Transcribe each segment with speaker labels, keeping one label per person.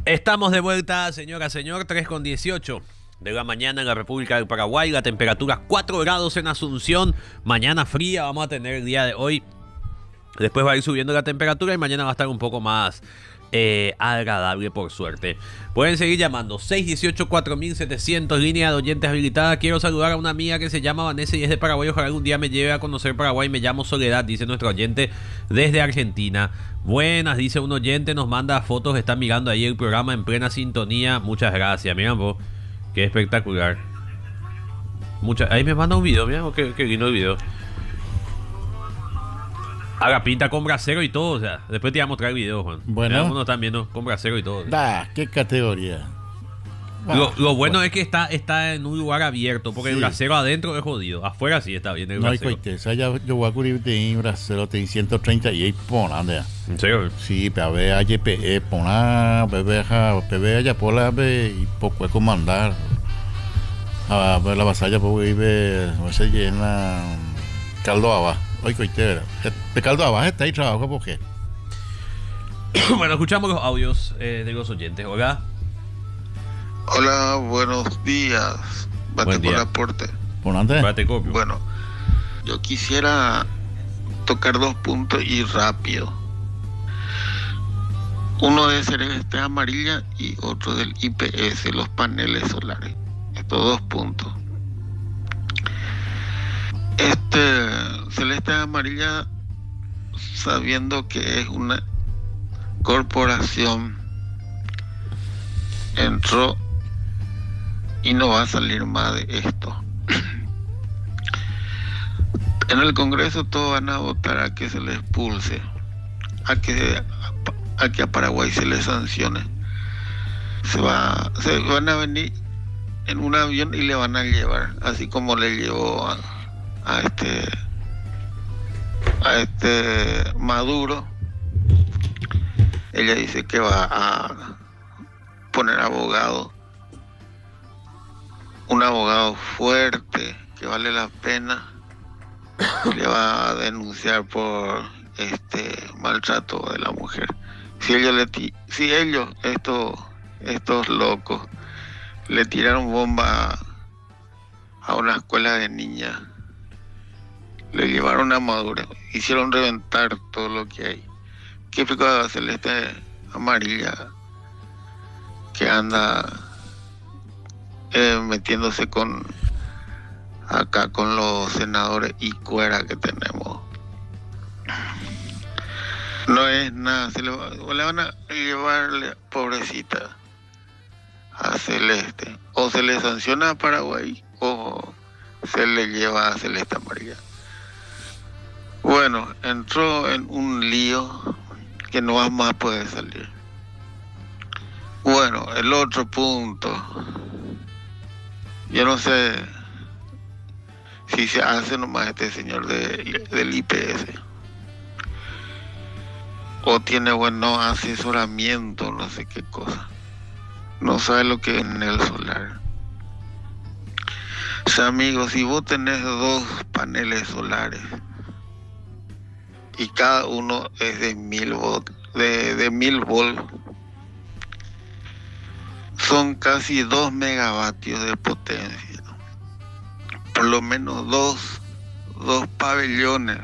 Speaker 1: Estamos de vuelta, señora, señor, 3:18 de la mañana en la República del Paraguay. La temperatura 4 grados en Asunción. Mañana fría vamos a tener el día de hoy. Después va a ir subiendo la temperatura y mañana va a estar un poco más agradable, por suerte. Pueden seguir llamando 618-4700, línea de oyentes habilitada. Quiero saludar a una amiga que se llama Vanessa y es de Paraguay. Ojalá algún día me lleve a conocer Paraguay. Me llamo Soledad, dice nuestro oyente desde Argentina. Buenas, dice un oyente, nos manda fotos, está mirando ahí el programa en plena sintonía. Muchas gracias, miren vos, qué espectacular. Ahí me manda un video, mira, qué lindo el video. Haga pinta con brasero y todo, o sea, después te voy a mostrar el video, Juan.
Speaker 2: Bueno.
Speaker 1: Algunos están viendo con brasero y todo.
Speaker 2: Qué categoría.
Speaker 1: Lo bueno es que está en un lugar abierto, porque
Speaker 2: Sí.
Speaker 1: el brasero adentro es jodido. Afuera sí está bien el
Speaker 2: No hay
Speaker 1: brasero.
Speaker 2: coiteza, ya yo voy a cubrir de brasero, te 138 ponande.
Speaker 1: ¿En serio?
Speaker 2: Sí, pero a YPE pona, bebé allá pola y poco es comandar. A ver la vasalla pues vive, no se llena caldo abajo. Oye, coitera, de caldo abajo está ahí trabajo porque.
Speaker 1: Bueno, escuchamos los audios de los oyentes. Hola.
Speaker 3: Hola, buenos días. Bate
Speaker 1: Buen
Speaker 3: por
Speaker 1: día.
Speaker 3: el aporte.
Speaker 2: Ponante.
Speaker 1: Espérate, copio.
Speaker 3: Bueno, yo quisiera tocar 2 puntos y rápido. Uno de Celeste Amarilla y otro del IPS, los paneles solares. Estos 2 puntos. Celeste Amarilla, sabiendo que es una corporación, entró y no va a salir más de esto. En el Congreso todos van a votar a que se le expulse, a que a Paraguay se le sancione. Se van a venir en un avión y le van a llevar, así como le llevó a Maduro. Ella dice que va a poner un abogado fuerte, que vale la pena, y le va a denunciar por maltrato de la mujer. Si ellos, estos locos, le tiraron bomba a una escuela de niñas, le llevaron a Maduro, hicieron reventar todo lo que hay. ¿Qué explica Celeste Amarilla que anda metiéndose con los senadores y cuera que tenemos? No es nada, le van a llevarle, pobrecita, a Celeste. O se le sanciona a Paraguay o se le lleva a Celeste Amarilla. Bueno, entró en un lío que no va más a poder salir. Bueno, el otro punto, yo no sé si se hace nomás este señor del IPS o tiene bueno asesoramiento, no sé qué cosa, no sabe lo que es en el solar. O sea, amigos, si vos tenés 2 paneles solares y cada uno es de 1000 volt, son casi 2 megavatios de potencia. Por lo menos dos pabellones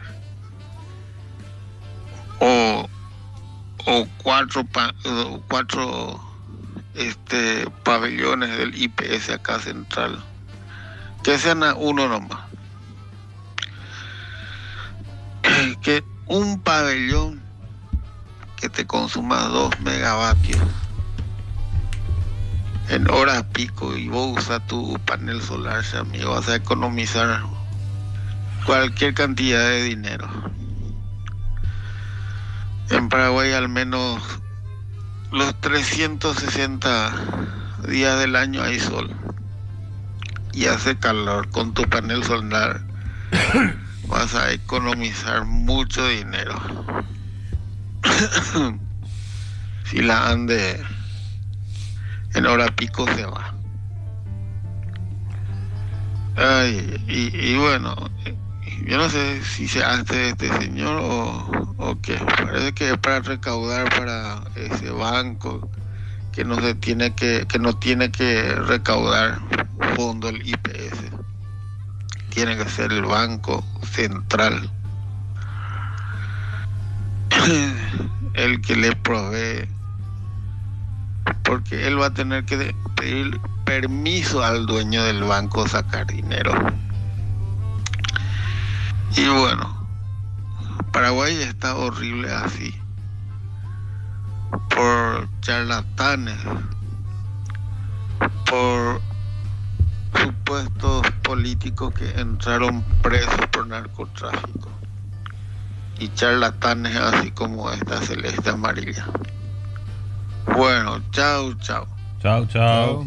Speaker 3: o cuatro pabellones del IPS acá central, que sean a uno nomás. Que un pabellón que te consuma 2 megavatios en horas pico y vos usas tu panel solar, amigo, vas a economizar cualquier cantidad de dinero. En Paraguay al menos los 360 días del año hay sol y hace calor. Con tu panel solar vas a economizar mucho dinero. Si la ande en hora pico se va. Y bueno, yo no sé si se hace este señor o qué. Parece que es para recaudar para ese banco que no se tiene que no tiene que recaudar fondo el IPS. Tiene que ser el Banco Central el que le provee, porque él va a tener que pedir permiso al dueño del banco sacar dinero. Y bueno, Paraguay está horrible así, por charlatanes, por supuestos políticos que entraron presos por narcotráfico, y charlatanes así como esta celeste amarilla. Bueno, chao.
Speaker 1: Chao.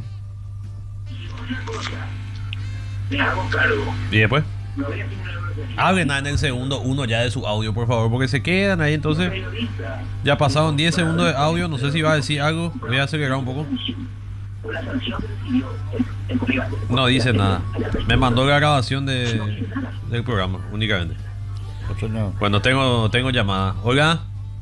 Speaker 1: ¿Y después? Hablen en el segundo uno ya de su audio, por favor, porque se quedan ahí. Entonces ya pasaron 10 segundos de audio. No sé si va a decir algo. Voy a acelerar un poco. No dice nada. Me mandó la grabación del programa únicamente. Cuando tengo llamada. Hola.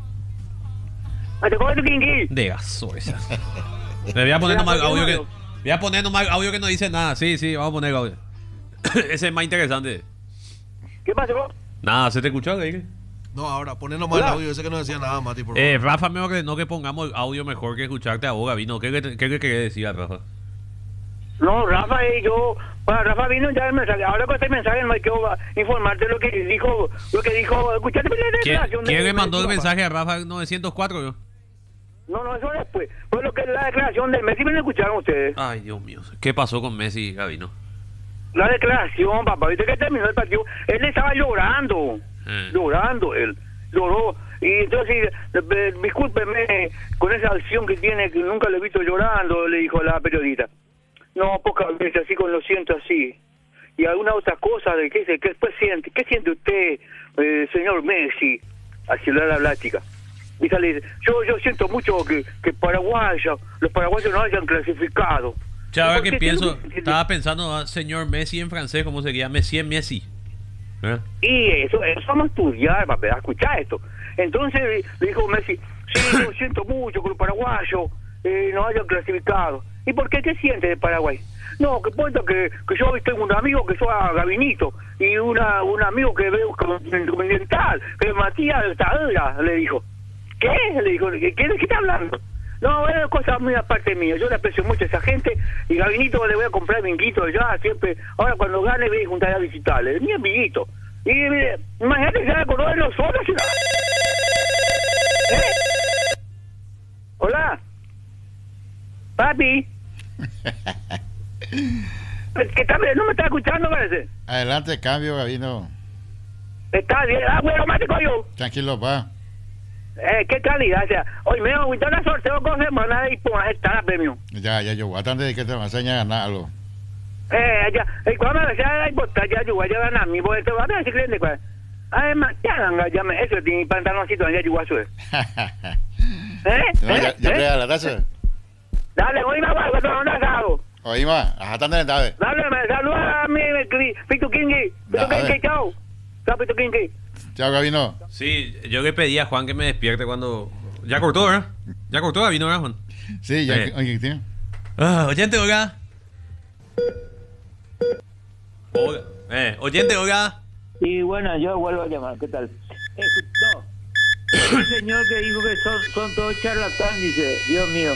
Speaker 1: De gaso esa. Me voy a poner nomás el audio que no dice nada. Sí, vamos a poner el audio. Ese es más interesante.
Speaker 4: ¿Qué pasó?
Speaker 1: Nada, ¿se te escuchó? ¿Qué?
Speaker 5: No, ahora, poné nomás el audio ese que no decía nada, Mati, por favor.
Speaker 1: Rafa, me ordenó que pongamos el audio mejor que escucharte a vos, Gabino. ¿Qué le querés decir a Rafa?
Speaker 4: No, Rafa, Rafa vino ya el mensaje. Ahora con este mensaje me quiero informarte lo que dijo, escuchaste la declaración.
Speaker 1: ¿Quién le mandó el mensaje a Rafa 904? Yo?
Speaker 4: No, eso después. Fue lo que es la declaración de Messi, ¿me lo escucharon ustedes?
Speaker 1: Ay, Dios mío. ¿Qué pasó con Messi, Gabino?
Speaker 4: La declaración, papá, viste que terminó el partido, él estaba llorando, él lloró, y entonces, discúlpeme con esa acción que tiene, que nunca le he visto llorando, le dijo la periodista. No, pocas veces así, con lo siento así. Y alguna otra cosa, de qué siente usted, señor Messi, así le da la plática. Y sale, yo siento mucho que los paraguayos no hayan clasificado.
Speaker 1: Ya, ahora que pienso, estaba pensando, señor Messi en francés, ¿cómo sería? Messi.
Speaker 4: Y eso vamos a estudiar, papá, a escuchar esto. Entonces le dijo Messi, sí, yo siento mucho que los paraguayos no hayan clasificado. ¿Y por qué? ¿Qué siente de Paraguay? No, que importa que yo tengo un amigo que soy Gabinito, y un amigo que veo continental, que es Matías de Tadera, le dijo. ¿Qué? Le dijo, ¿de qué está hablando? No, es cosa muy aparte mía. Yo le aprecio mucho a esa gente. Y Gabinito le voy a comprar vinguito ya, siempre. Ahora cuando gane voy a juntar a visitarle. Es mi amiguito. Y imagínate que se va a acordar de nosotros. Hola. Papi. ¿Qué tal? ¿No me está escuchando, parece?
Speaker 2: Adelante, cambio, Gabino.
Speaker 4: Está bien. Bueno, mate yo.
Speaker 2: Tranquilo, pa.
Speaker 4: Qué calidad, o sea, hoy me voy a dar sorteo con semana y pues estar a premio.
Speaker 2: Ya, yo voy a tratar de que te vas a enseñar a ganar algo.
Speaker 4: Cuando me decía la importa, yo voy a ganar mi boleto, va a ver si cliente, pues. Además, ya me, eso tiene mi pantaloncito, ya yo voy a subir.
Speaker 2: Ya pega la taza.
Speaker 4: Dale, oíme, guay, no anda asado.
Speaker 2: Oíme, ajá, tan de tarde.
Speaker 4: Dale, me saluda a mi Pito Kingi. Chao. Chao, Pito Kingi.
Speaker 2: Chao, Gabino.
Speaker 1: Sí, yo le pedí a Juan que me despierte cuando... Ya cortó, ¿verdad? Ya cortó Gabino, ¿verdad, Juan?
Speaker 2: Sí, ya. Oye, tío.
Speaker 1: Oyente, Olga. Oyente, Olga.
Speaker 4: Y bueno, yo vuelvo a llamar, ¿qué tal? No. El señor que dijo que son todos charlatanes, dice, Dios mío.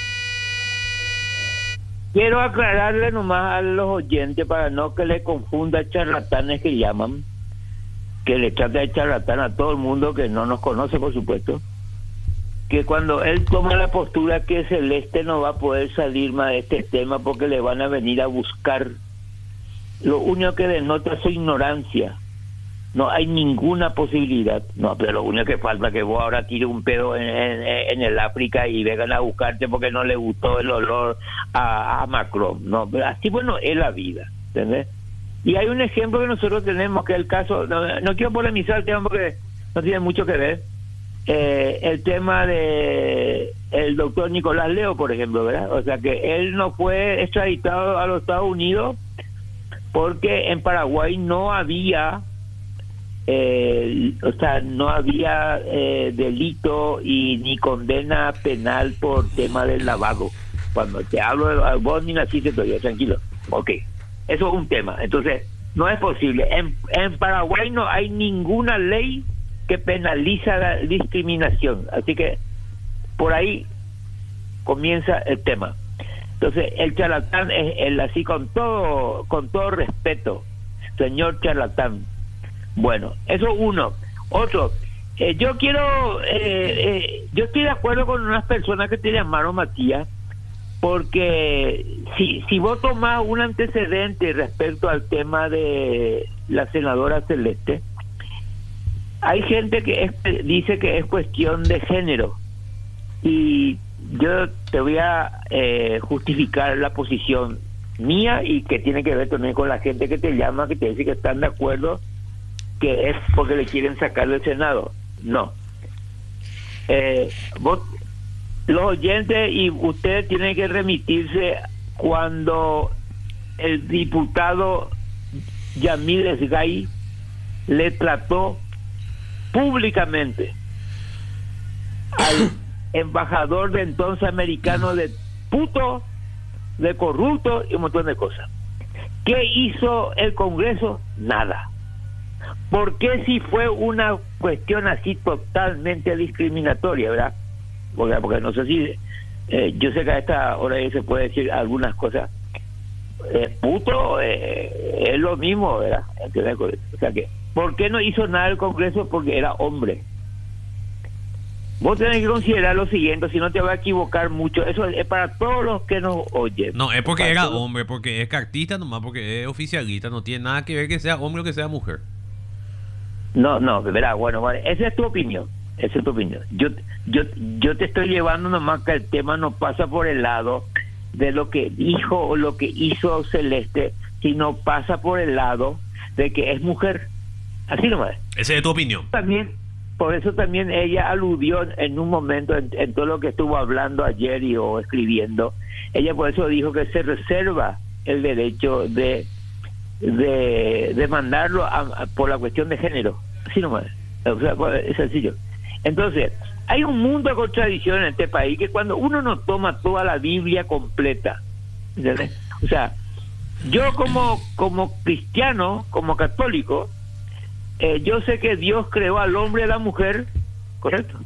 Speaker 4: Quiero aclararle nomás a los oyentes para no que le confunda charlatanes que llaman, que le trata de charlatán a todo el mundo que no nos conoce, por supuesto, que cuando él toma la postura que Celeste no va a poder salir más de este tema porque le van a venir a buscar, lo único que denota es su ignorancia. No hay ninguna posibilidad. No, pero lo único que falta es que vos ahora tires un pedo en el África y vengan a buscarte porque no le gustó el olor a Macron. No, pero así, bueno, es la vida, ¿entendés? Y hay un ejemplo que nosotros tenemos, que es el caso, no quiero polemizar el tema porque no tiene mucho que ver, el tema de el doctor Nicolás Leo, por ejemplo, ¿verdad? O sea, que él no fue extraditado a los Estados Unidos porque en Paraguay no había o sea, no había delito y ni condena penal por tema del lavado. Cuando te hablo de vos ni naciste todavía, tranquilo. Ok, eso es un tema. Entonces, no es posible. En Paraguay no hay ninguna ley que penaliza la discriminación. Así que por ahí comienza el tema. Entonces, el charlatán es el, así con todo respeto, señor charlatán. Bueno, eso uno. Otro, yo estoy de acuerdo con unas personas que te llamaron, Matías, porque si vos tomás un antecedente respecto al tema de la senadora Celeste, hay gente que dice que es cuestión de género, y yo te voy a justificar la posición mía, y que tiene que ver también con la gente que te llama, que te dice que están de acuerdo, que es porque le quieren sacar del Senado. No. Vos, los oyentes y ustedes tienen que remitirse cuando el diputado Yamil Esgay le trató públicamente al embajador de entonces americano de puto, de corrupto y un montón de cosas. ¿Qué hizo el Congreso? Nada. ¿Por qué si fue una cuestión así totalmente discriminatoria, verdad? Porque no sé si... yo sé que a esta hora se puede decir algunas cosas. Puto es lo mismo, ¿verdad? O sea que, ¿por qué no hizo nada el Congreso? Porque era hombre. Vos tenés que considerar lo siguiente, si no te va a equivocar mucho. Eso es para todos los que nos oyen.
Speaker 1: No, es porque era hombre, porque es cartista nomás, porque es oficialista. No tiene nada que ver que sea hombre o que sea mujer.
Speaker 4: No, verá, bueno, esa es tu opinión. Esa es tu opinión. Yo te estoy llevando nomás que el tema no pasa por el lado de lo que dijo o lo que hizo Celeste, sino pasa por el lado de que es mujer. Así nomás.
Speaker 1: Esa es tu opinión.
Speaker 4: También, por eso también ella aludió en un momento en todo lo que estuvo hablando ayer o escribiendo. Ella por eso dijo que se reserva el derecho de demandarlo por la cuestión de género. Así nomás. O sea, es sencillo. Entonces, hay un mundo de contradicciones en este país que cuando uno no toma toda la Biblia completa, ¿entendés? O sea, yo como cristiano, como católico, yo sé que Dios creó al hombre y a la mujer, ¿correcto?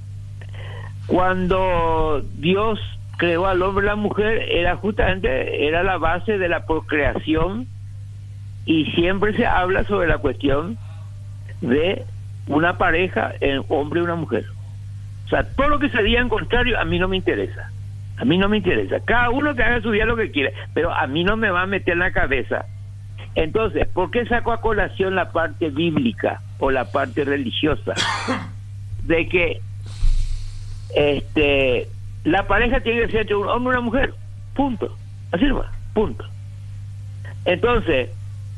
Speaker 4: Cuando Dios creó al hombre y a la mujer, era la base de la procreación, y siempre se habla sobre la cuestión de una pareja, el hombre y una mujer. O sea, todo lo que se diga en contrario a mí no me interesa. A mí no me interesa. Cada uno que haga su vida lo que quiere, pero a mí no me va a meter en la cabeza. Entonces, ¿por qué saco a colación la parte bíblica o la parte religiosa? De que la pareja tiene que ser entre un hombre y una mujer. Punto. Así nomás. Punto. Entonces,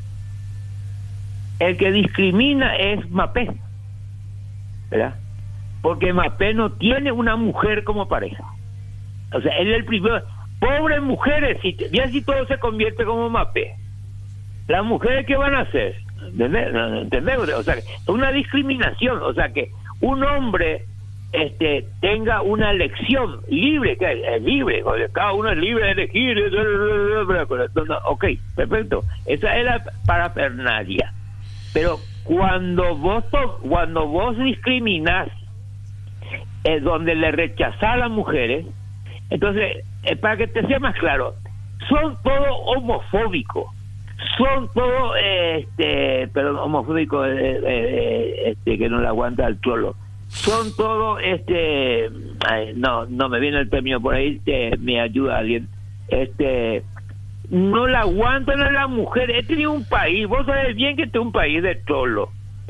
Speaker 4: el que discrimina es Mapé, ¿verdad? Porque Mapé no tiene una mujer como pareja. O sea, él es el primero. Pobres mujeres, ya si todo se convierte como Mapé, las mujeres, ¿qué van a hacer? ¿Entendés? O sea, es una discriminación. O sea, que un hombre tenga una elección libre, que es libre, cada uno es libre de elegir. Ok, perfecto. Esa es la parafernalia. Pero cuando vos discriminás, es donde le rechazás a las mujeres. Entonces, para que te sea más claro, son todos homofóbicos, son todos homofóbicos, que no le aguanta el trolo, son todos no me viene el término por ahí, me ayuda alguien, no le aguantan a la mujer. Este es un país, vos sabés bien que este es un país de trolo,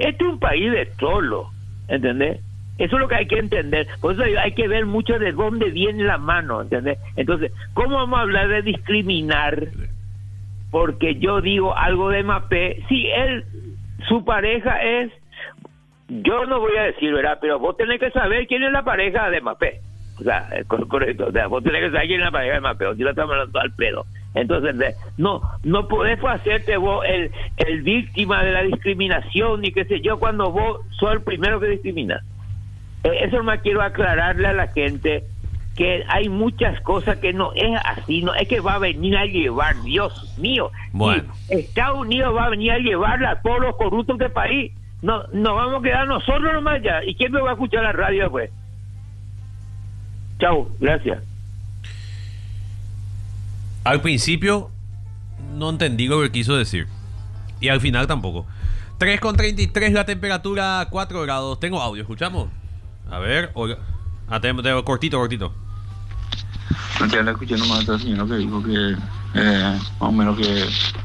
Speaker 4: ¿entendés? Eso es lo que hay que entender. Por eso hay que ver mucho de dónde viene la mano, ¿entendés? Entonces, ¿cómo vamos a hablar de discriminar? Porque yo digo algo de Mapé, si su pareja es, yo no voy a decir, ¿verdad? Pero vos tenés que saber quién es la pareja de Mapé. O sea, correcto. O sea, vos tenés que saber quién es la pareja de Mapé. O si lo estamos hablando al pedo. Entonces, no podés hacerte vos el víctima de la discriminación ni qué sé yo cuando vos sos el primero que discrimina. Eso más quiero aclararle a la gente, que hay muchas cosas que no es así, no es que va a venir a llevar, Dios mío.
Speaker 1: Bueno.
Speaker 4: Y Estados Unidos va a venir a llevar a todos los corruptos del país. No, nos vamos a quedar nosotros nomás ya. ¿Y quién me va a escuchar la radio después? Chau, gracias.
Speaker 1: Al principio no entendí lo que quiso decir. Y al final tampoco. 3:33 la temperatura, 4 grados. Tengo audio, ¿escuchamos? A ver, tengo cortito.
Speaker 6: Ya la escuché nomás a señor que dijo que más o menos que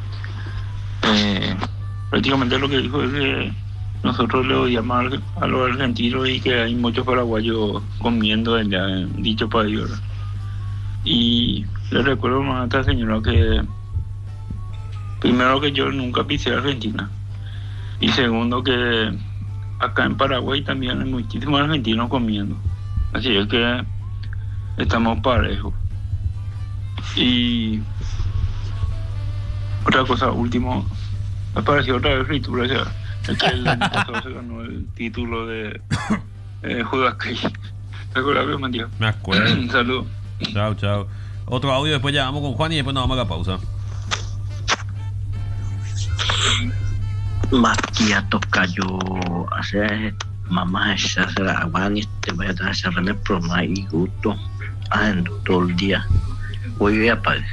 Speaker 6: prácticamente lo que dijo es que nosotros le odiamos a los argentinos y que hay muchos paraguayos comiendo allá en dicho país, ¿verdad? Y le recuerdo más a esta señora que primero que yo nunca pisé Argentina y segundo que acá en Paraguay también hay muchísimos argentinos comiendo, así es que estamos parejos. Y otra cosa, último, me pareció otra vez fritura, o sea, es que el año pasado se ganó el título de Judas Key. ¿Te acuerdas que me dijo?
Speaker 1: Me acuerdo.
Speaker 6: Un saludo.
Speaker 1: Chao. Otro audio, después ya vamos con Juan y después nos vamos a la pausa.
Speaker 7: Matías Tocayo hace mamá esa se la aguan y te voy a dar ese remedio problema y gusto todo el día voy a pagar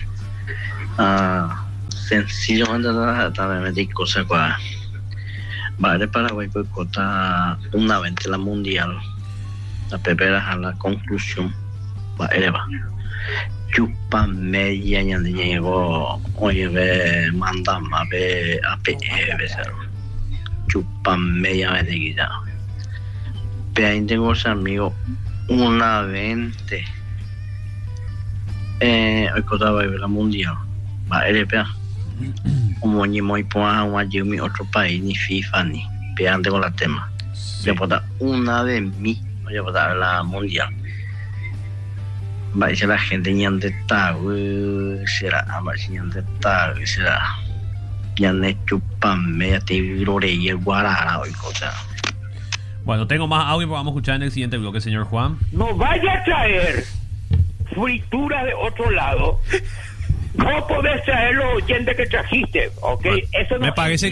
Speaker 7: sencillamente también me cosas para vale Paraguay boicota una vez la mundial la primera a la conclusión va eleva chupa media ya llegó oye ve manda más ve APE chupa media vez de guía pero ahí tengo los amigos una 20 hoy cosa va a ver la mundial va a LPA como ni muy poa mi otro país ni FIFA ni peante con la tema ya puedo una de mí ya puedo ver la mundial va a decir la gente ni ante será ni ante será ya ne chupan media te virore y el guarara hoy cosa.
Speaker 1: Bueno, tengo más audio, vamos a escuchar en el siguiente bloque, señor Juan.
Speaker 4: No vaya a traer fritura de otro lado. No podés traer los oyentes que trajiste, ¿ok? Eso no
Speaker 1: me parece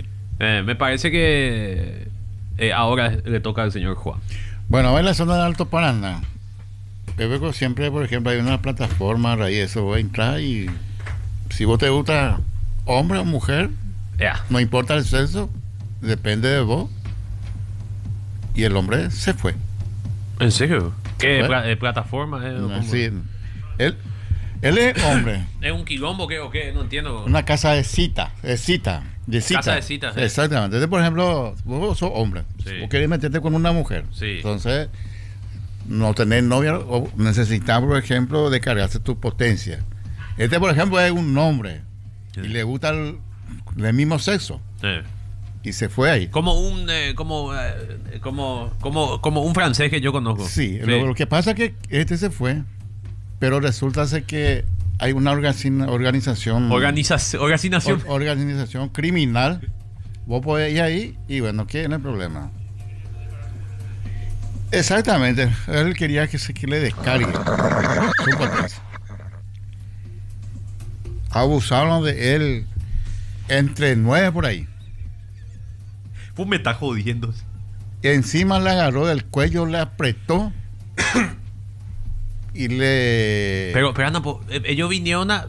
Speaker 1: que ahora le toca al señor Juan.
Speaker 2: Bueno, en la zona de Alto Paraná, Pepeco siempre, por ejemplo, hay una plataforma, ahí eso voy a entrar y si vos te gusta hombre o mujer, no importa el sexo, depende de vos. Y el hombre se fue.
Speaker 1: ¿En serio? ¿Qué plataforma?
Speaker 2: Sí. Él es hombre.
Speaker 1: ¿Es un quilombo qué o qué? No entiendo.
Speaker 2: Una casa de cita. Casa de cita. Exactamente. Entonces, por ejemplo, vos sos hombre.
Speaker 1: Sí.
Speaker 2: Vos querés meterte con una mujer.
Speaker 1: Sí.
Speaker 2: Entonces, no tener novia o necesitas, por ejemplo, descargarse tu potencia. Este, por ejemplo, es un hombre y le gusta el mismo sexo.
Speaker 1: Sí.
Speaker 2: Y se fue ahí.
Speaker 1: Como un francés que yo conozco.
Speaker 2: Sí. Lo que pasa es que este se fue, pero resulta ser que hay una organización criminal. Vos podés ir ahí y bueno, ¿qué es el problema? Exactamente. Él quería que le descargue su potencia. Abusaron de él entre 9 por ahí.
Speaker 1: Pues me está jodiendo.
Speaker 2: Y encima le agarró del cuello, le apretó y le...
Speaker 1: Pero anda, ellos vinieron a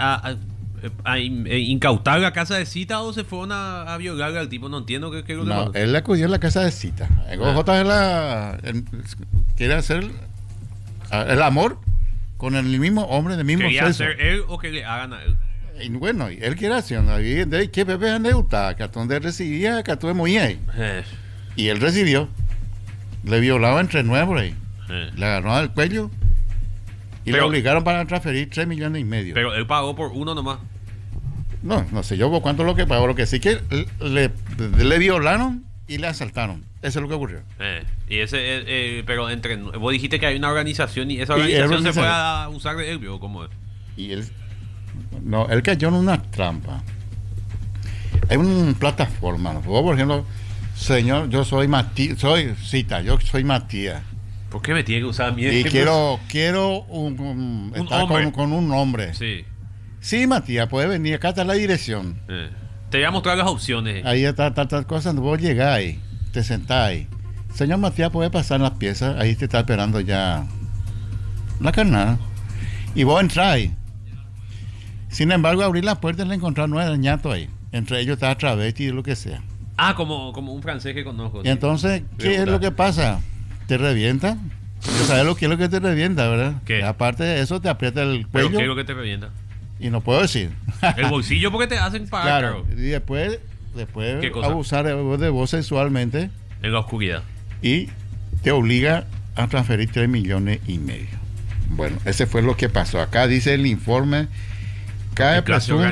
Speaker 1: incautar la casa de cita o se fueron a violar al tipo. No entiendo qué es lo que
Speaker 2: No,
Speaker 1: pasa.
Speaker 2: él le acudió a la casa de cita. El OJ quiere hacer el amor con el mismo hombre del mismo
Speaker 1: ¿Quería
Speaker 2: sexo.
Speaker 1: hacer él o que le hagan a él?
Speaker 2: Y bueno, él quiere hacer que Pepe ande gustaba, que donde recibía, que tú muy ahí. Y él recibió, le violaba entre 9 por ahí, le agarró del cuello y le obligaron para transferir 3,5 millones.
Speaker 1: Pero él pagó por uno nomás.
Speaker 2: No sé yo cuánto lo que pagó, lo que sí que le violaron y le asaltaron. Eso es lo que ocurrió.
Speaker 1: Y ese, pero vos dijiste que hay una organización y esa organización se fue a usar de él, ¿o cómo es?
Speaker 2: Y él No, él cayó en una trampa. Hay una plataforma, ¿no? Vos, por ejemplo, señor, yo soy Matías, yo soy Matías.
Speaker 1: ¿Por qué me tiene que usar a mí?
Speaker 2: Y quiero estar con un hombre.
Speaker 1: Sí.
Speaker 2: Sí, Matías, puede venir, acá está la dirección.
Speaker 1: Te voy a mostrar las opciones.
Speaker 2: Ahí está tal cosa, vos llegáis, te sentáis. Señor Matías, puede pasar en las piezas, ahí te está esperando ya la carnada. Y vos entráis. Sin embargo, abrir la puerta y le encontrar nueve ñatos ahí. Entre ellos está travesti y lo que sea.
Speaker 1: Ah, como un francés que conozco.
Speaker 2: Y entonces, ¿qué es lo que pasa? ¿Te revienta? ¿Sabes lo que es lo que te revienta, verdad?
Speaker 1: ¿Qué?
Speaker 2: Aparte de eso, te aprieta el cuello.
Speaker 1: ¿Pero qué es lo que te revienta?
Speaker 2: Y no puedo decir.
Speaker 1: El bolsillo porque te hacen pagar.
Speaker 2: Claro. Y después
Speaker 1: ¿Qué cosa?
Speaker 2: abusar de vos sexualmente.
Speaker 1: En la oscuridad.
Speaker 2: Y te obliga a transferir 3,5 millones. Bueno, ese fue lo que pasó. Acá dice el informe. Cae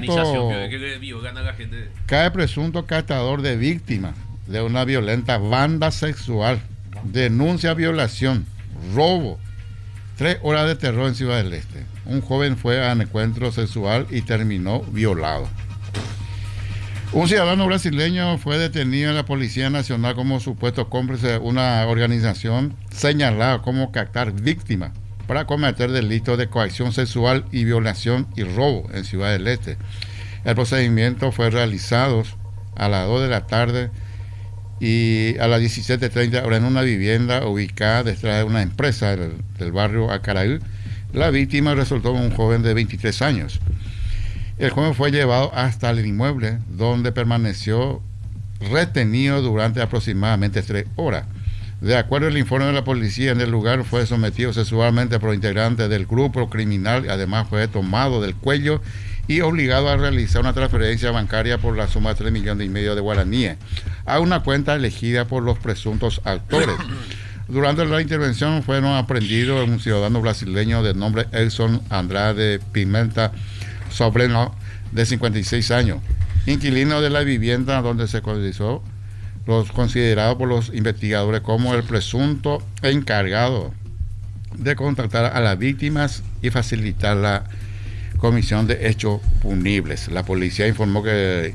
Speaker 2: presunto captador de víctimas de una violenta banda sexual. Denuncia violación, robo. 3 horas de terror en Ciudad del Este. Un joven fue a un encuentro sexual y terminó violado. Un ciudadano brasileño fue detenido en la Policía Nacional como supuesto cómplice de una organización señalada como captar víctimas para cometer delitos de coacción sexual y violación y robo en Ciudad del Este. El procedimiento fue realizado a las 2 de la tarde y a las 17:30 en una vivienda ubicada detrás de una empresa del barrio Acaraí. La víctima resultó un joven de 23 años. El joven fue llevado hasta el inmueble donde permaneció retenido durante aproximadamente 3 horas. De acuerdo al informe de la policía, en el lugar fue sometido sexualmente por integrantes del grupo criminal. Además fue tomado del cuello y obligado a realizar una transferencia bancaria por la suma de 3,5 millones de guaraníes a una cuenta elegida por los presuntos autores. Durante la intervención fueron aprendidos un ciudadano brasileño de nombre Elson Andrade Pimenta Sobreno, de 56 años, inquilino de la vivienda donde se consideró considerado por los investigadores como el presunto encargado de contactar a las víctimas y facilitar la comisión de hechos punibles. La policía informó que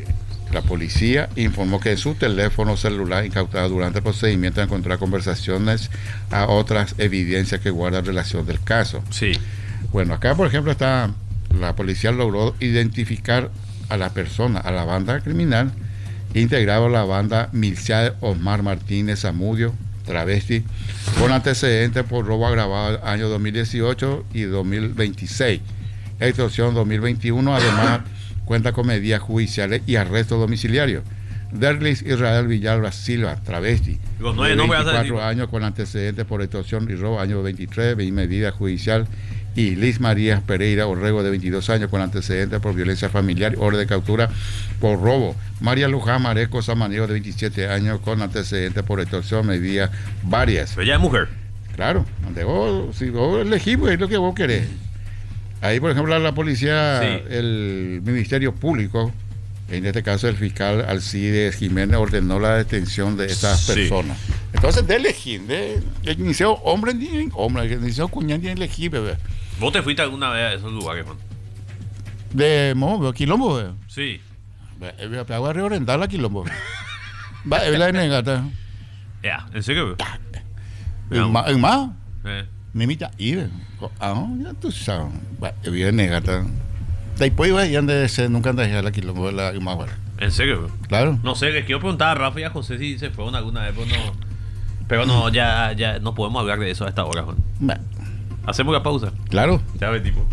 Speaker 2: en su teléfono celular incautado durante el procedimiento encontró conversaciones a otras evidencias que guardan relación del caso.
Speaker 1: Sí.
Speaker 2: Bueno, acá por ejemplo la policía logró identificar a la persona, a la banda criminal, integrado a la banda Milciade Osmar Martínez Zamudio, travesti, con antecedentes por robo agravado año 2018 y 2026, extorsión 2021, además cuenta con medidas judiciales y arresto domiciliario. Derlis Israel Villalba Silva, travesti, de 24 años, con antecedentes por extorsión y robo año 23, y medida judicial. Y Liz María Pereira Orrego, de 22 años, con antecedentes por violencia familiar y orden de captura por robo. María Luján Mareco Samaniego, de 27 años, con antecedentes por extorsión, medidas varias.
Speaker 1: Pero ella es mujer.
Speaker 2: Claro, si vos elegís, pues es lo que vos querés. Ahí, por ejemplo, la policía, sí, el Ministerio Público, en este caso el fiscal Alcides Jiménez, ordenó la detención de estas personas. Entonces, de elegir, de inicio hombre, el inicio cuñán, de elegir, bebé.
Speaker 1: ¿Vos te fuiste alguna vez a esos lugares, man?
Speaker 2: De Quilombo, bebé.
Speaker 1: Sí.
Speaker 2: Voy a reorendar la Quilombo. Va, es la de negata.
Speaker 1: Ya, ¿en serio?
Speaker 2: En más. Nimita, ya tú sabes. Voy a negata. Después iba y nunca andé a la Quilombo, la más buena.
Speaker 1: ¿En serio?
Speaker 2: Claro.
Speaker 1: No sé, les quiero preguntar a Rafa y a José si se fueron alguna vez, pero no, ya no podemos hablar de eso a esta hora, Juan. Hacemos la pausa.
Speaker 2: Claro.
Speaker 1: Ya ve, tipo.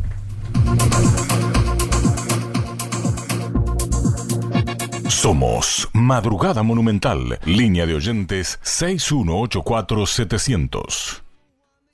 Speaker 8: Somos Madrugada Monumental. Línea de oyentes 6184700.